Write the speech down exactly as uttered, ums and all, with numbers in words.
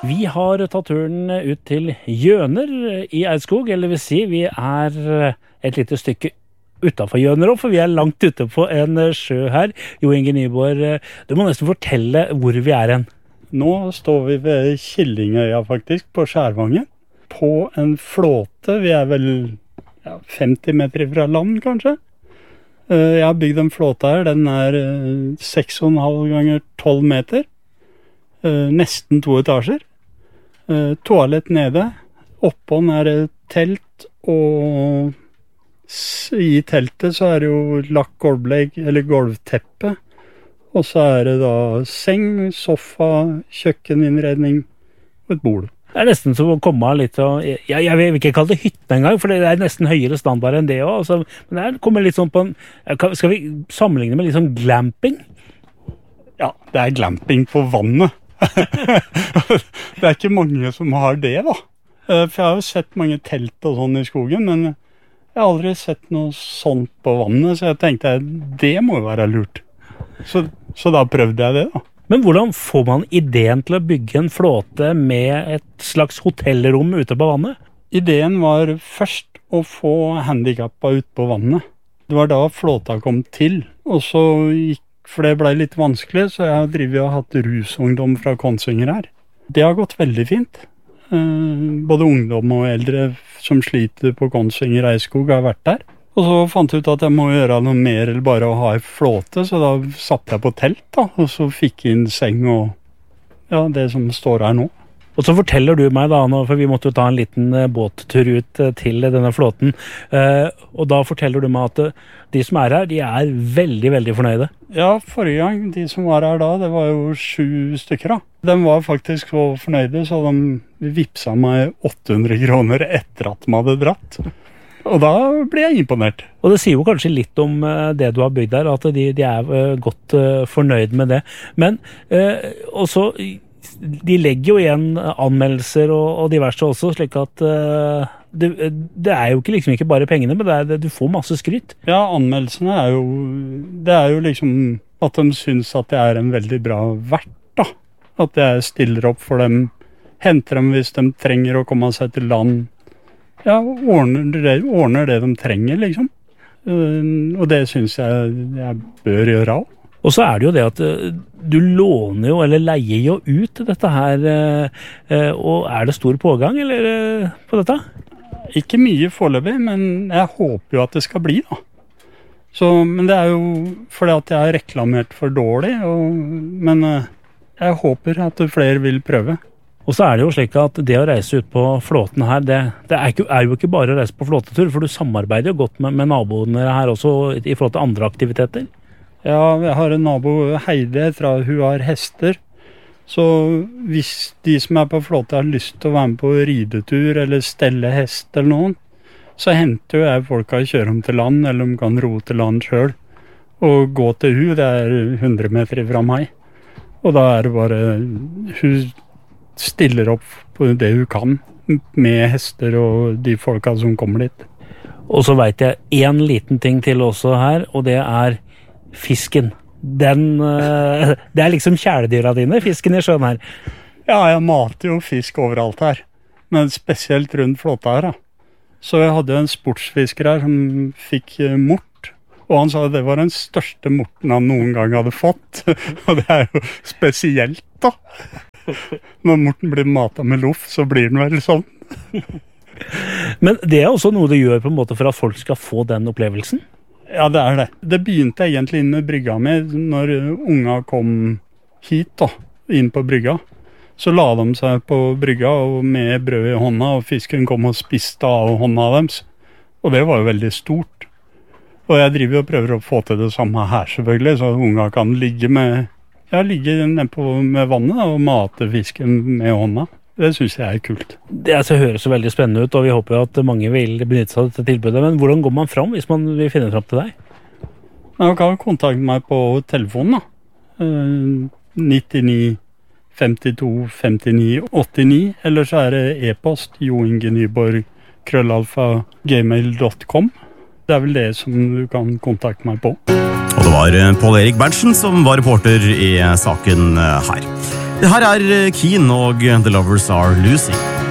Vi har tatt turen ut til Gjøner i Eidskog, eller vil si, vi er et lite stykke utenfor Gjøner også, for vi er langt ute på en sjø her. Jo Inge Nyborg, du må nesten fortelle hvor vi er hen. Nå står vi ved Killingøya faktisk, på Skjærvangen, på en flåte. Vi er vel ja, femti meter fra land, kanskje. Jeg har bygd en flåte her, den er seks og en halv ganger tolv meter. Nesten to etasjer. Toalett nede. Oppånd er det telt, og i teltet så er det jo lagt gulvlegg, eller gulvteppe. Og så er det da seng, sofa, kjøkkeninnredning og et bord. Det er nesten som å komme litt og, jeg, jeg vil ikke kalle det hytten en gang, for det er nesten høyere standard enn det også. Altså, men det kommer litt sånn på en, skal vi sammenligne med litt sånn glamping? Ja, det er glamping på vannet. Det er ikke mange som har det da. For jeg har jo sett mange telt og sånn i skogen, men jeg har aldri sett noe sånt på vannet, så jeg tenkte det må jo være lurt. Så, så da prøvde jeg det da. Men hvordan får man ideen til å bygge en flåte med et slags hotellrom ute på vannet? Ideen var først å få handicappa ut på vannet. Det var da flåta kom til, og så gikk, for det ble litt vanskelig, så jeg har drivet og hatt rusungdom fra Kongsvinger her. Det har gått veldig fint. Både ungdom og eldre som sliter på Kongsvinger Eidskog har vært der. Og så fant jeg ut at jeg må gjøre noe mer eller bare å ha en flåte, så da satt jeg på telt da, og så fikk jeg inn seng og ja, det som står her nå. Og så forteller du meg da, for vi måtte jo ta en liten båttur ut til denne flåten, og da forteller du meg at de som er her, de er veldig, veldig fornøyde. Ja, forrige gang, de som var her da, det var jo sju stykker da. De var faktisk så fornøyde, så de vipsa meg åtte hundre kroner etter at de hadde dratt. Og da ble jeg imponert. Og det sier jo kanskje litt om det du har bygd der, at de, de er godt fornøyd med det. Men også, de legger jo igjen anmeldelser og, og diverse også, slik at det, det er jo ikke, liksom ikke bare pengene, men det er, du får masse skryt. Ja, anmeldelsene er jo, det er jo liksom at de synes at det er en veldig bra vert da. At jeg stiller opp for dem, henter dem hvis de trenger å komme seg til land. Ja, ordner det, ordner det de trenger, liksom. Uh, og det synes jeg jeg bør gjøre også. Og så er det jo det at uh, du låner jo, eller leier jo ut dette her, uh, uh, og er det stor pågang, eller uh, på dette? Ikke mye foreløpig, men jeg håper jo at det skal bli, da. Så, men det er jo fordi at jeg har reklamert for dårlig, og, men uh, jeg håper at flere vil prøve. Og så er det jo slik at det å reise ut på flåten her, det, det er, ikke, er jo ikke bare å reise på flåtetur, for du samarbeider jo godt med, med naboene her også i forhold til andre aktiviteter. Ja, jeg har en nabo, Heide, fra hun har hester. Så hvis de som er på flåte har lyst til å være med på ridetur eller stelle hest eller noen, så henter jo jeg folk av å kjøre dem til land, eller de kan ro til land selv. Og gå til hun, det er hundre meter fra meg. Og da er det bare hun stiller opp på det hun kan med hester og de folka som kommer dit. Og så vet jeg en liten ting til også her, og det er fisken. Den, det er liksom kjæledyra dine, fisken i sjøen her. Ja, jeg mater jo fisk overalt her, men spesielt rundt flåta her da. Så jeg hadde en sportsfisker her som fikk mort, og han sa at det var den største morten han noen gang hadde fått. Og det er jo spesielt da. Når morten blir matet med loff, så blir den vel sånn. Men det er også noe du gjør på en måte for at folk skal få den opplevelsen? Ja, det er det. Det begynte egentlig inn med brygga med, når unga kom hit da, inn på brygga. Så la de seg på brygga og med brød i hånda, og fisken kom og spiste av hånda deres. Og det var jo veldig stort. Og jeg driver og prøver å få til det samme her selvfølgelig, så unga kan ligge med... Ja, ligge nede på med vannet og mate fisken med hånda. Det synes jeg er kult. Det altså, høres så veldig spennende ut, og vi håper at mange vil benytte seg av dette tilbudet. Men hvordan går man fram hvis man vil finne fram til deg? Man kan kontakte meg på telefonen da. nittini femtito femtini åttini, eller så er det e-post joingenyborg krøllalfa gmail punktum com. Det er vel det som du kan kontakte meg på. Og det var Pål Erik Berntsen som var reporter i saken her. Det her er Keen og The Lovers Are Losing.